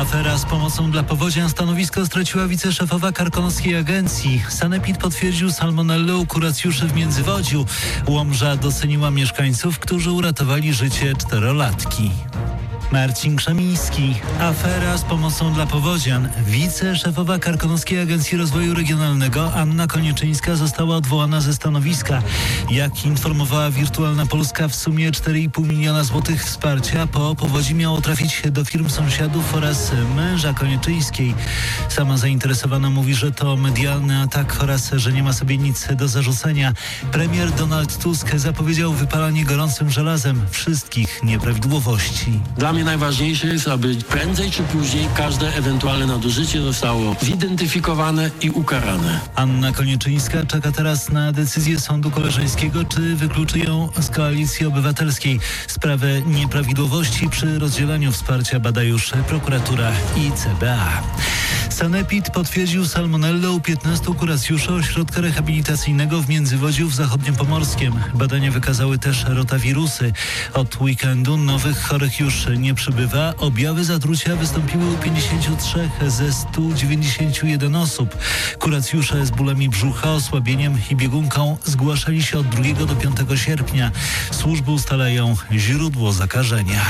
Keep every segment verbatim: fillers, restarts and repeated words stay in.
Afera z pomocą dla powodzian. Stanowisko straciła wiceszefowa Karkonoskiej Agencji. Sanepid potwierdził salmonellę u kuracjuszy w Międzywodziu. Łomża doceniła mieszkańców, którzy uratowali życie czterolatki. Marcin Krzemiński. Afera z pomocą dla powodzian. Wiceszefowa Karkonoskiej Agencji Rozwoju Regionalnego Anna Konieczyńska została odwołana ze stanowiska. Jak informowała Wirtualna Polska, w sumie cztery i pół miliona złotych wsparcia po powodzi miało trafić do firm sąsiadów oraz męża Konieczyńskiej. Sama zainteresowana mówi, że to medialny atak oraz że nie ma sobie nic do zarzucenia. Premier Donald Tusk zapowiedział wypalanie gorącym żelazem wszystkich nieprawidłowości. Dla mnie najważniejsze jest, aby prędzej czy później każde ewentualne nadużycie zostało zidentyfikowane i ukarane. Anna Konieczyńska czeka teraz na decyzję Sądu Koleżeńskiego, czy wykluczy ją z Koalicji Obywatelskiej. Sprawę nieprawidłowości przy rozdzielaniu wsparcia bada już prokuratura i C B A. Sanepid potwierdził salmonellę u piętnastu kuracjuszy ośrodka rehabilitacyjnego w Międzywodziu w Zachodniopomorskiem. Badania wykazały też rotawirusy. Od weekendu nowych chorych już nie przybywa. Objawy zatrucia wystąpiły u pięćdziesięciu trzech ze stu dziewięćdziesięciu jeden osób. Kuracjusze z bólami brzucha, osłabieniem i biegunką zgłaszali się od drugiego do piątego sierpnia. Służby ustalają źródło zakażenia.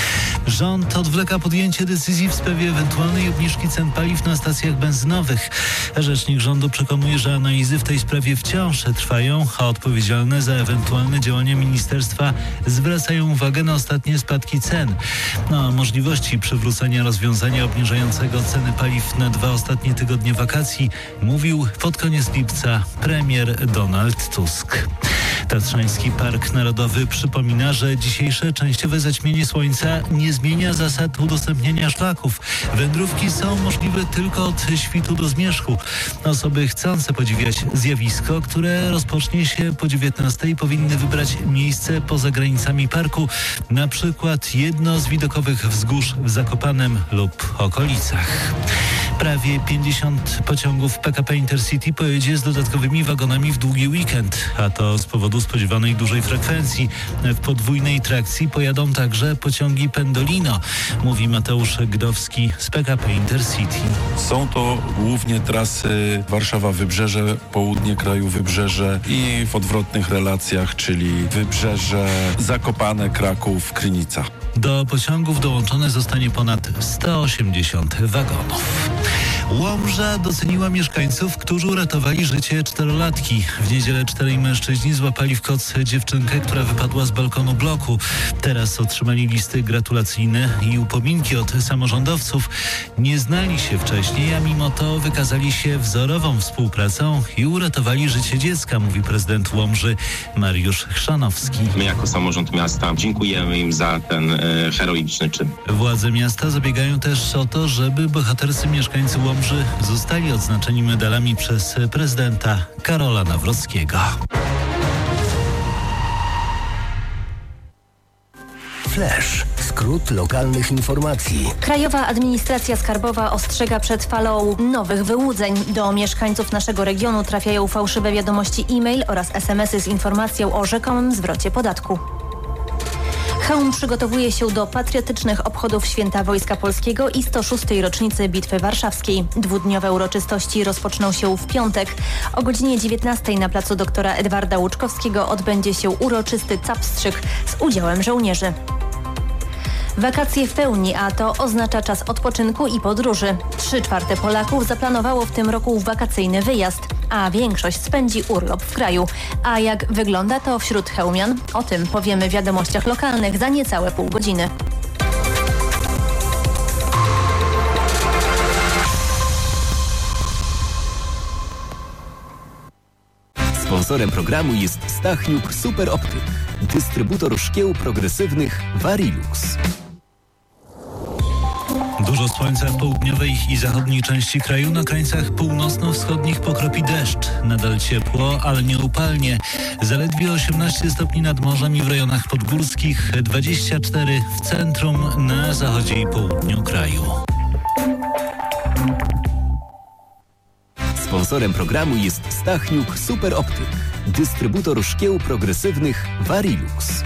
Rząd odwleka podjęcie decyzji w sprawie ewentualnej obniżki cen paliw na stacjach benzynowych. Rzecznik rządu przekonuje, że analizy w tej sprawie wciąż trwają, a odpowiedzialne za ewentualne działania ministerstwa zwracają uwagę na ostatnie spadki cen. No, możliwości przywrócenia rozwiązania obniżającego ceny paliw na dwa ostatnie tygodnie wakacji mówił pod koniec lipca premier Donald Tusk. Tatrzański Park Narodowy przypomina, że dzisiejsze częściowe zaćmienie słońca nie zmienia zasad udostępniania szlaków. Wędrówki są możliwe tylko od świtu do zmierzchu. Osoby chcące podziwiać zjawisko, które rozpocznie się po dziewiętnastej, powinny wybrać miejsce poza granicami parku, na przykład jedno z widokowych wzgórz w Zakopanem lub okolicach. Prawie pięćdziesiąt pociągów P K P Intercity pojedzie z dodatkowymi wagonami w długi weekend, a to z powodu spodziewanej dużej frekwencji. W podwójnej trakcji pojadą także pociągi Pendolino, mówi Mateusz Gdowski z P K P Intercity. Są to głównie trasy Warszawa-Wybrzeże, południe kraju Wybrzeże i w odwrotnych relacjach, czyli Wybrzeże, Zakopane, Kraków, Krynica. Do pociągów dołączone zostanie ponad sto osiemdziesiąt wagonów. Łomża doceniła mieszkańców, którzy uratowali życie czterolatki. W niedzielę czterej mężczyźni złapali w koc dziewczynkę, która wypadła z balkonu bloku. Teraz otrzymali listy gratulacyjne i upominki od samorządowców. Nie znali się wcześniej, a mimo to wykazali się wzorową współpracą i uratowali życie dziecka, mówi prezydent Łomży Mariusz Chrzanowski. My jako samorząd miasta dziękujemy im za ten e, heroiczny czyn. Władze miasta zabiegają też o to, żeby bohaterscy mieszkańcy Łomży zostali odznaczeni medalami przez prezydenta Karola Nawrockiego. Flash. Skrót lokalnych informacji. Krajowa Administracja Skarbowa ostrzega przed falą nowych wyłudzeń. Do mieszkańców naszego regionu trafiają fałszywe wiadomości e-mail oraz es em esy z informacją o rzekomym zwrocie podatku. Chełm przygotowuje się do patriotycznych obchodów Święta Wojska Polskiego i sto szóstej rocznicy Bitwy Warszawskiej. Dwudniowe uroczystości rozpoczną się w piątek. O godzinie dziewiętnastej na placu doktora Edwarda Łuczkowskiego odbędzie się uroczysty capstrzyk z udziałem żołnierzy. Wakacje w pełni, a to oznacza czas odpoczynku i podróży. Trzy czwarte Polaków zaplanowało w tym roku wakacyjny wyjazd, a większość spędzi urlop w kraju. A jak wygląda to wśród chełmian? O tym powiemy w wiadomościach lokalnych za niecałe pół godziny. Sponsorem programu jest Stachniuk Super Optyk, dystrybutor szkieł progresywnych Varilux. Dużo słońca w południowej i zachodniej części kraju. Na krańcach północno-wschodnich pokropi deszcz. Nadal ciepło, ale nie upalnie. Zaledwie osiemnaście stopni nad morzem i w rejonach podgórskich, dwadzieścia cztery w centrum, na zachodzie i południu kraju. Sponsorem programu jest Stachniuk Super Optyk, dystrybutor szkieł progresywnych Varilux.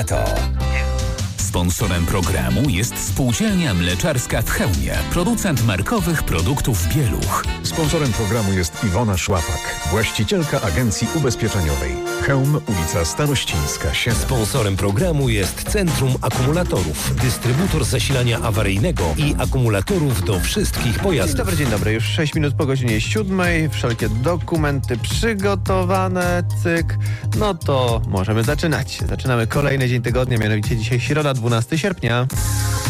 lato. Sponsorem programu jest Spółdzielnia Mleczarska w Chełmie, producent markowych produktów Bieluch. Sponsorem programu jest Iwona Szłapak, właścicielka agencji ubezpieczeniowej. Chełm, ulica Starościńska, siedem. Sponsorem programu jest Centrum Akumulatorów, dystrybutor zasilania awaryjnego i akumulatorów do wszystkich pojazdów. Dzień dobry, dzień dobry. Już sześć minut po godzinie siódmej. Wszelkie dokumenty przygotowane, cyk. No to możemy zaczynać. Zaczynamy kolejny dzień tygodnia, mianowicie dzisiaj środa, dwunastego sierpnia.